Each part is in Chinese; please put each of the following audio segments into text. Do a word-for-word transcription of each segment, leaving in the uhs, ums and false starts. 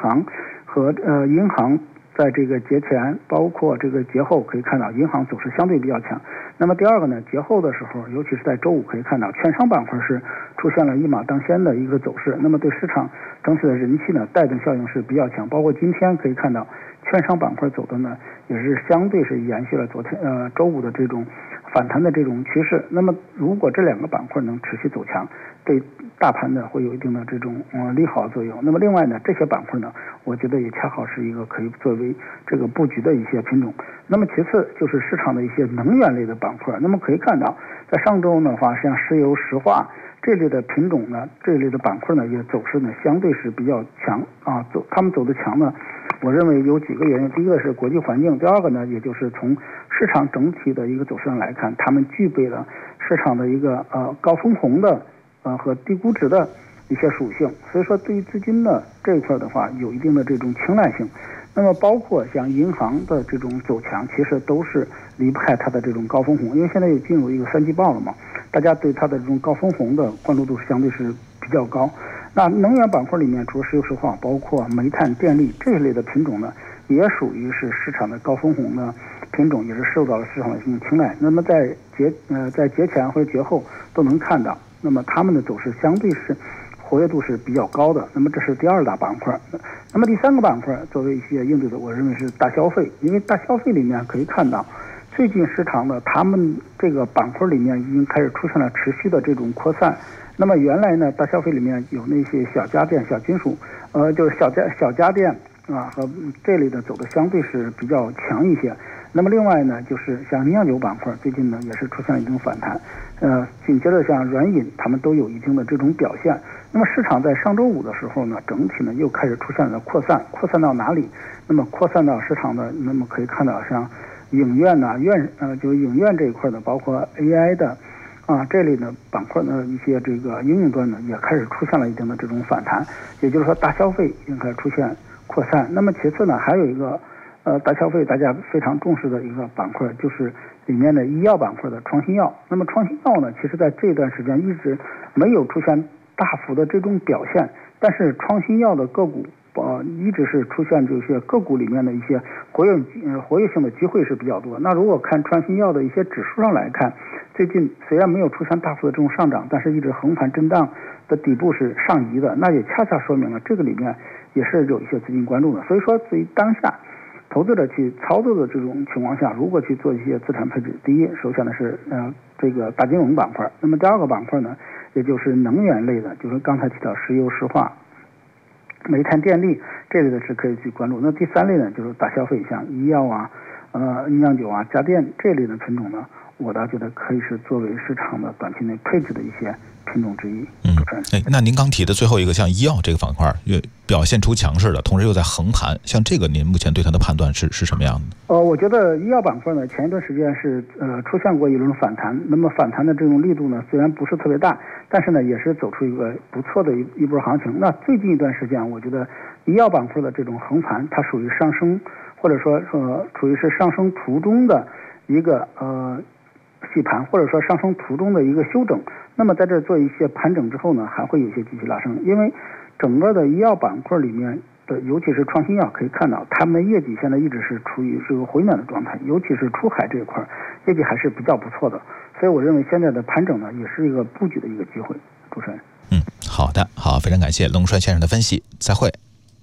行和呃银行在这个节前包括这个节后可以看到银行走势相对比较强。那么第二个呢，节后的时候，尤其是在周五可以看到券商板块是出现了一马当先的一个走势，那么对市场整体的人气呢带动效应是比较强。包括今天可以看到券商板块走的呢也是相对是延续了昨天呃周五的这种反弹的这种趋势。那么如果这两个板块能持续走强，对大盘呢会有一定的这种呃利好作用。那么另外呢，这些板块呢，我觉得也恰好是一个可以作为这个布局的一些品种。那么其次就是市场的一些能源类的板块。那么可以看到，在上周的话，像石油、石化这类的品种呢，这类的板块呢，也走势呢相对是比较强啊。走他们走的强呢，我认为有几个原因。第一个是国际环境，第二个呢，也就是从市场整体的一个走势上来看，他们具备了市场的一个呃高分红的呃和低估值的一些属性，所以说对于资金呢这一块的话，有一定的这种青睐性。那么包括像银行的这种走强，其实都是离不开它的这种高分红，因为现在也进入一个三季报了嘛，大家对它的这种高分红的关注度相对是比较高。那能源板块里面，除了石油石化，包括煤炭、电力这一类的品种呢，也属于是市场的高分红的品种，也是受到了市场的一种青睐。那么在节呃在节前或者节后都能看到，那么他们的走势相对是活跃度是比较高的。那么这是第二大板块。那么第三个板块作为一些应对的，我认为是大消费，因为大消费里面可以看到，最近市场的他们这个板块里面已经开始出现了持续的这种扩散。那么原来呢，大消费里面有那些小家电、小金属，呃，就是小家小家电啊和这类的走的相对是比较强一些。那么另外呢，就是像酿酒板块最近呢也是出现了一种反弹，呃，紧接着像软饮，他们都有一定的这种表现。那么市场在上周五的时候呢，整体呢又开始出现了扩散，扩散到哪里？那么扩散到市场的，那么可以看到像影院呐、啊、院呃，就是影院这一块的，包括 A I 的啊这类的板块呢，一些这个应用端呢也开始出现了一定的这种反弹，也就是说大消费已经开始出现扩散。那么其次呢，还有一个呃大消费大家非常重视的一个板块，就是里面的医药板块的创新药。那么创新药呢，其实在这段时间一直没有出现大幅的这种表现，但是创新药的个股呃一直是出现这些个股里面的一些活跃呃活跃性的机会是比较多。那如果看创新药的一些指数上来看，最近虽然没有出现大幅的这种上涨，但是一直横盘震荡的底部是上移的，那也恰恰说明了这个里面也是有一些资金关注的。所以说对于当下投资者去操作的这种情况下，如果去做一些资产配置，第一首选的是呃这个大金融板块，那么第二个板块呢，也就是能源类的，就是刚才提到石油石化、煤炭电力这类的是可以去关注。那第三类呢，就是大消费，像医药啊、呃酿酒啊、家电这类的品种呢，我倒觉得可以是作为市场的短期内配置的一些品种之一。 嗯，哎，那您刚提的最后一个像医药这个板块，表现出强势的，同时又在横盘，像这个您目前对它的判断是是什么样的？ 呃，我觉得医药板块呢，前一段时间是呃出现过一轮反弹，那么反弹的这种力度呢，虽然不是特别大，但是呢也是走出一个不错的一一波行情。那最近一段时间，我觉得医药板块的这种横盘，它属于上升，或者说呃处于是上升途中的一个呃洗盘，或者说上升途中的一个修整。那么在这做一些盘整之后呢，还会有一些继续拉升，因为整个的医药板块里面的，尤其是创新药，可以看到他们的业绩现在一直是处于这个回暖的状态，尤其是出海这一块业绩还是比较不错的。所以我认为现在的盘整呢，也是一个布局的一个机会。主持人， 嗯，好的，好，非常感谢龙川先生的分析，再会。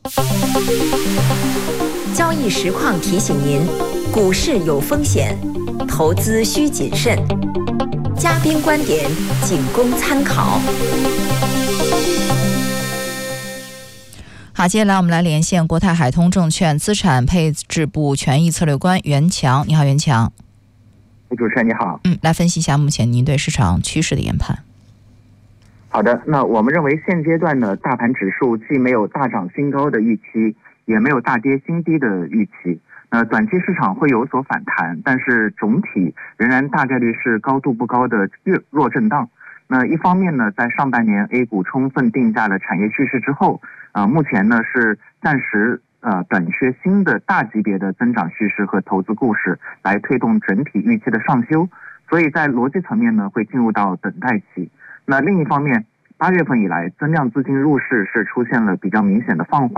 交易实况提醒您，股市有风险，投资需谨慎，嘉宾观点仅供参考。 好，接下来我们来连线国泰海通证券资产配置部权益策略官袁强。你好，袁强。 主持人你好。 嗯，来分析一下目前您对市场趋势的研判。 好的，那我们认为现阶段呢，大盘指数既没有大涨新高的预期，也没有大跌新低的预期。那短期市场会有所反弹，但是总体仍然大概率是高度不高的弱震荡。那一方面呢，在上半年 A 股充分定价了产业趋势之后，呃，目前呢是暂时呃短缺新的大级别的增长趋势和投资故事来推动整体预期的上修，所以在逻辑层面呢会进入到等待期。那另一方面，八月份以来增量资金入市是出现了比较明显的放缓，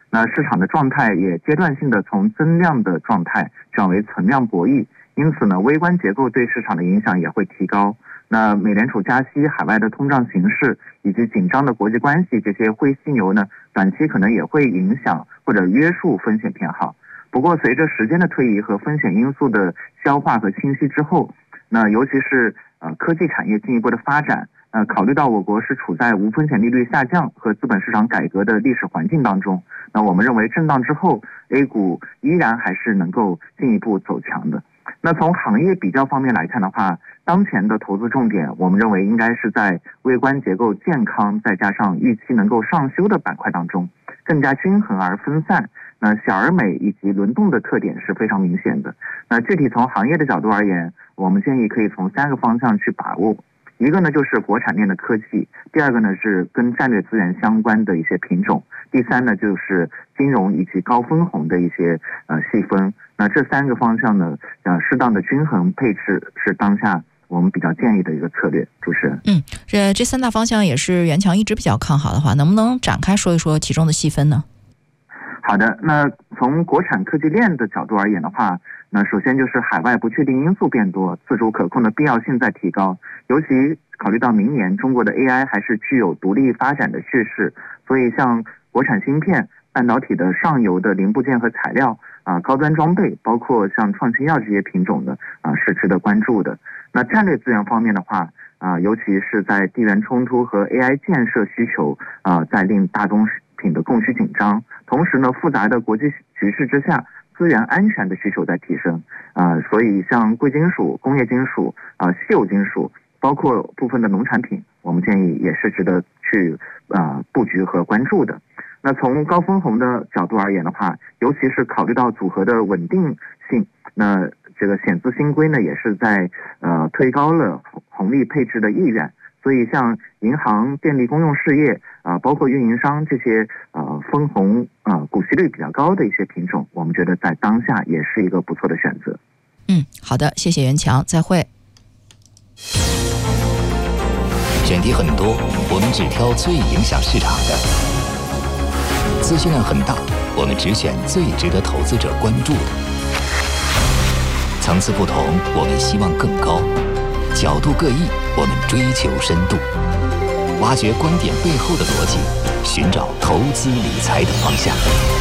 那市场的状态也阶段性的从增量的状态转为存量博弈，因此呢，微观结构对市场的影响也会提高。那美联储加息、海外的通胀形势以及紧张的国际关系这些灰犀牛呢，短期可能也会影响或者约束风险偏好。不过，随着时间的推移和风险因素的消化和清晰之后，那尤其是呃科技产业进一步的发展，呃，考虑到我国是处在无风险利率下降和资本市场改革的历史环境当中，那我们认为震荡之后 A 股依然还是能够进一步走强的。那从行业比较方面来看的话，当前的投资重点我们认为应该是在微观结构健康再加上预期能够上修的板块当中，更加均衡而分散，那小而美以及轮动的特点是非常明显的。那具体从行业的角度而言，我们建议可以从三个方向去把握。一个呢就是国产链的科技，第二个呢是跟战略资源相关的一些品种，第三呢就是金融以及高分红的一些呃细分。那这三个方向呢，呃适当的均衡配置是当下我们比较建议的一个策略。主持人， 嗯，这这三大方向也是袁强一直比较看好的话，能不能展开说一说其中的细分呢？ 好的，那从国产科技链的角度而言的话，那首先就是海外不确定因素变多，自主可控的必要性在提高，尤其考虑到明年中国的 A I 还是具有独立发展的趋势，所以像国产芯片、半导体的上游的零部件和材料啊、高端装备，包括像创新药这些品种的啊是值得关注的。那战略资源方面的话啊，尤其是在地缘冲突和 A I 建设需求啊，在令大宗品的供需紧张，同时呢，复杂的国际局势之下，资源安全的需求在提升啊、呃，所以像贵金属、工业金属啊、呃、稀有金属，包括部分的农产品，我们建议也是值得去啊、呃、布局和关注的。那从高分红的角度而言的话，尤其是考虑到组合的稳定性，那这个险资新规呢，也是在呃推高了红利配置的意愿。所以像银行、电力公用事业啊、呃，包括运营商这些呃分红啊、呃、股息率比较高的一些品种，我们觉得在当下也是一个不错的选择。 嗯，好的，谢谢袁强，再会。 选题很多，我们只挑最影响市场的；资讯量很大，我们只选最值得投资者关注的。层次不同，我们希望更高；角度各异，我们追求深度。挖掘观点背后的逻辑，寻找投资理财的方向。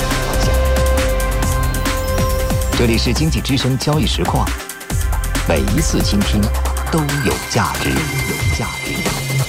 这里是经济之声交易实况，每一次倾听都有价值，有价值。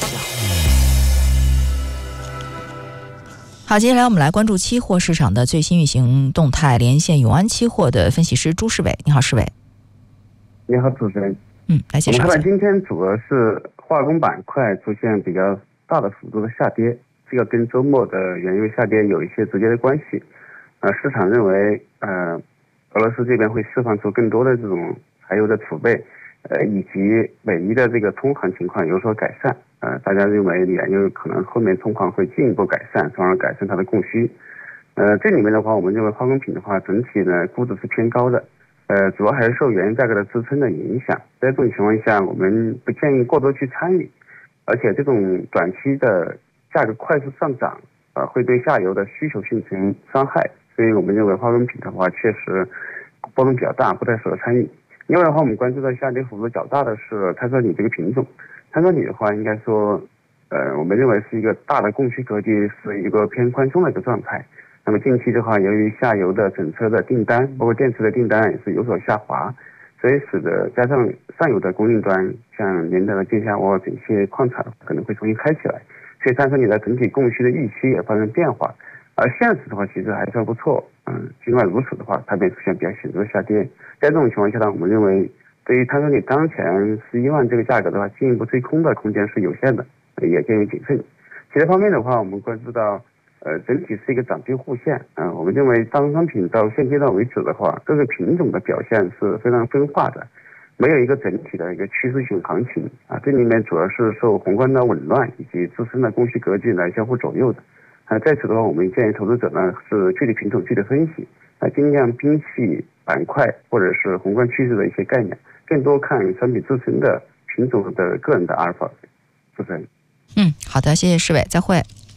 好，接下来我们来关注期货市场的最新运行动态，连线永安期货的分析师朱世伟。你好，世伟。 你好，主持人。 嗯，来介绍一下。 我们看今天主要是化工板块出现比较大的幅度的下跌，这个跟周末的原油下跌有一些直接的关系。呃，市场认为，呃，俄罗斯这边会释放出更多的这种柴油的储备，呃，以及美伊的这个通航情况有所改善。呃，大家认为原油可能后面通况会进一步改善，从而改善它的供需。呃，这里面的话，我们认为化工品的话，整体呢估值是偏高的。呃，主要还是受原油价格的支撑的影响。在这种情况下，我们不建议过多去参与，而且这种短期的价格快速上涨，呃，会对下游的需求形成伤害。所以我们认为化工品的话，确实波动比较大，不太适合参与。另外的话，我们关注到下跌幅度较大的是碳酸锂这个品种。碳酸锂的话，应该说，呃，我们认为是一个大的供需格局是一个偏宽松的一个状态。那么近期的话，由于下游的整车的订单，包括电池的订单也是有所下滑，所以使得加上上游的供应端，像连德、金夏沃这些矿产可能会重新开起来，所以碳酸锂的整体供需的预期也发生变化。而现实的话，其实还算不错，嗯，尽管如此的话，它便出现比较显著的下跌。在这种情况下呢，我们认为对于碳酸锂当前十一万这个价格的话，进一步追空的空间是有限的，也建议谨慎。其他方面的话，我们关注到。呃，整体是一个涨跌互现啊、呃。我们认为大宗商品到现阶段为止的话，各个品种的表现是非常分化的，没有一个整体的一个趋势性行情啊。这里面主要是受宏观的紊乱以及自身的供需格局来相互左右的。啊，在此的话，我们建议投资者呢是具体品种具体分析，啊，尽量摒弃板块或者是宏观趋势的一些概念，更多看商品自身的品种的个人的阿尔法。主持人。 嗯，好的，谢谢世伟，再会。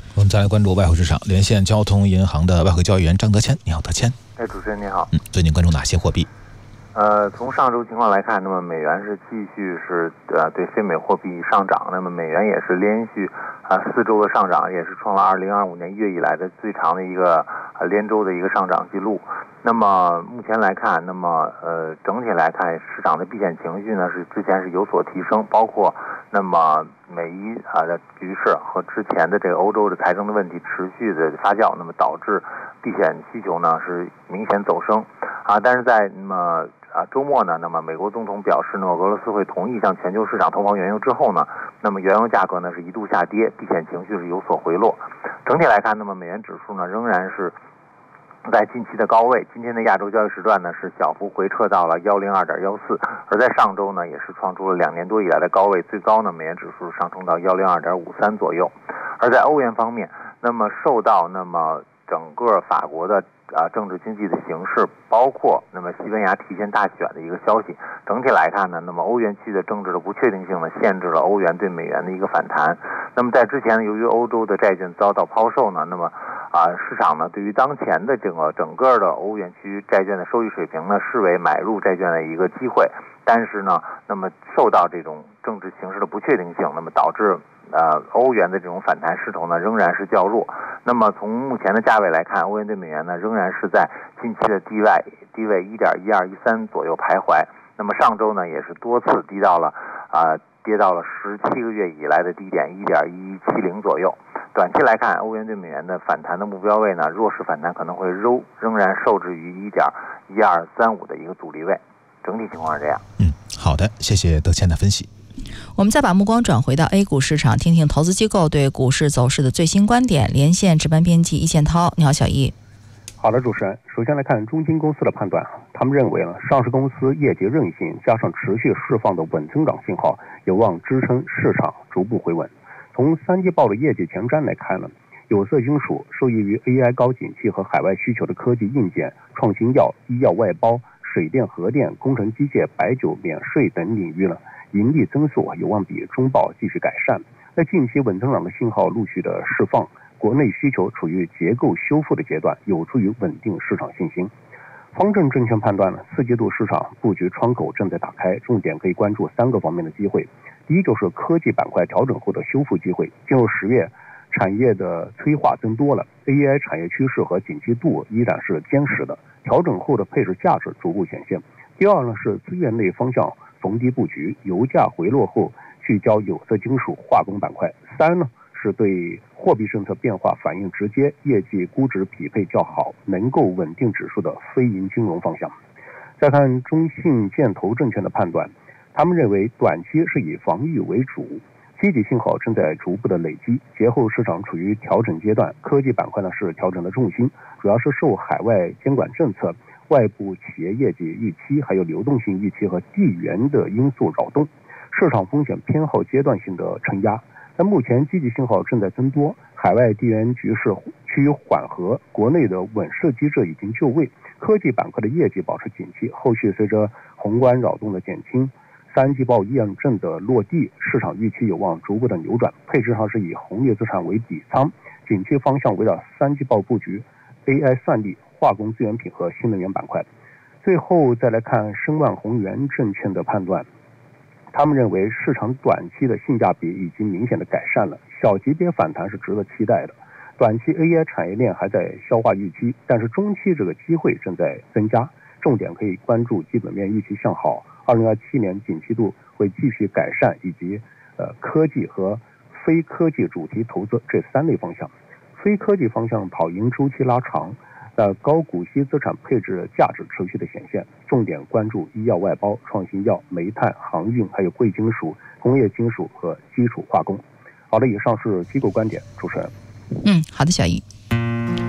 我们再来关注外汇市场，连线交通银行的外汇交易员张德谦。你好，德谦。 哎，主持人你好。 嗯，最近关注哪些货币？ 呃，从上周情况来看，那么美元是继续是呃对非美货币上涨，那么美元也是连续啊、呃、四周的上涨，也是创了二零二五年一月以来的最长的一个呃连周的一个上涨记录。那么目前来看，那么呃整体来看，市场的避险情绪呢是之前是有所提升，包括那么美伊啊的局势和之前的这个欧洲的财政的问题持续的发酵，那么导致避险需求呢是明显走升啊，但是在那么啊，周末呢，那么美国总统表示呢，俄罗斯会同意向全球市场投放原油之后呢，那么原油价格呢是一度下跌，避险情绪是有所回落。整体来看，那么美元指数呢仍然是在近期的高位。今天的亚洲交易时段呢是小幅回撤到了一零二点一四，而在上周呢也是创出了两年多以来的高位，最高呢美元指数上冲到一零二点五三左右。而在欧元方面，那么受到那么整个法国的啊，政治经济的形势，包括那么西班牙提前大选的一个消息，整体来看呢，那么欧元区的政治的不确定性呢，限制了欧元对美元的一个反弹。那么在之前，由于欧洲的债券遭到抛售呢，那么啊，市场呢对于当前的这个整个的欧元区债券的收益水平呢，视为买入债券的一个机会。但是呢，那么受到这种政治形势的不确定性，那么导致呃，欧元的这种反弹势头呢，仍然是较弱。那么从目前的价位来看，欧元对美元呢，仍然是在近期的低位低位一点一二一三左右徘徊。那么上周呢，也是多次低到了啊、呃，跌到了十七个月以来的低点一点一七零左右。短期来看，欧元对美元的反弹的目标位呢，弱势反弹可能会仍仍然受制于一点一二三五的一个阻力位。整体情况是这样。 嗯，好的，谢谢德谦的分析。 我们再把目光转回到 A 股市场，听听投资机构对股市走势的最新观点。连线值班编辑易建涛，你好，小易。 好的，主持人。首先来看中金公司的判断，他们认为呢，上市公司业绩韧性加上持续释放的稳增长信号，有望支撑市场逐步回稳。从三季报的业绩前瞻来看呢，有色金属受益于 A I 高景气和海外需求的科技硬件、创新药、医药外包、水电、核电、工程机械、白酒、免税等领域呢，盈利增速有望比中报继续改善。在近期稳增长的信号陆续的释放，国内需求处于结构修复的阶段，有助于稳定市场信心。方正证券判断呢，四季度市场布局窗口正在打开，重点可以关注三个方面的机会。第一就是科技板块调整后的修复机会，进入十月，产业的催化增多了 ，A I 产业趋势和景气度依然是坚实的，调整后的配置价值逐步显现。第二呢是资源类方向逢低布局，油价回落后聚焦有色金属、化工板块。三呢是对货币政策变化反应直接、业绩估值匹配较好、能够稳定指数的非银金融方向。再看中信建投证券的判断，他们认为短期是以防御为主，积极信号正在逐步的累积，节后市场处于调整阶段，科技板块呢是调整的重心，主要是受海外监管政策、外部企业业绩预期、还有流动性预期和地缘的因素扰动，市场风险偏好阶段性的承压。但目前积极信号正在增多，海外地缘局势趋于缓和，国内的稳市机制已经就位，科技板块的业绩保持景气，后续随着宏观扰动的减轻，三季报验证的落地，市场预期有望逐步的扭转。配置上是以红利资产为底仓，景气方向围绕三季报布局 A I 算力、化工资源品和新能源板块。最后再来看申万宏源证券的判断，他们认为市场短期的性价比已经明显的改善了，小级别反弹是值得期待的。短期 A I 产业链还在消化预期，但是中期这个机会正在增加，重点可以关注基本面预期向好，二零二七年景气度会继续改善，以及呃科技和非科技主题投资这三类方向。非科技方向跑赢周期拉长，呃高股息资产配置价值持续的显现，重点关注医药外包、创新药、煤炭、航运，还有贵金属、工业金属和基础化工。好的，以上是机构观点，主持人。 嗯，好的，小易。好。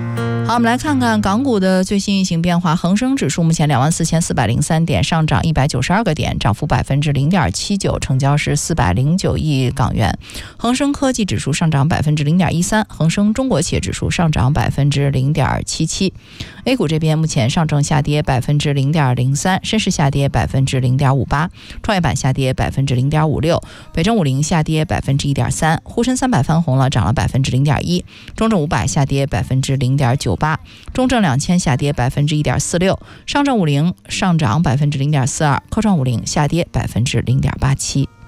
好，我们来看看港股的最新运行变化。恒生指数目前两万四千四百零三点，上涨一百九十二个点，涨幅百分之零点七九，成交是四百零九亿港元。恒生科技指数上涨百分之零点一三，恒生中国企业指数上涨百分之零点七七。A 股这边目前上证下跌百分之零点零三，深市下跌百分之零点五八，创业板下跌百分之零点五六，北证五零下跌百分之一点三，沪深三百翻红了，涨了百分之零点一，中证五百下跌百分之零点九八，中证两千下跌百分之一点四六，上证五零上涨百分之零点四二，科创五零下跌百分之零点八七。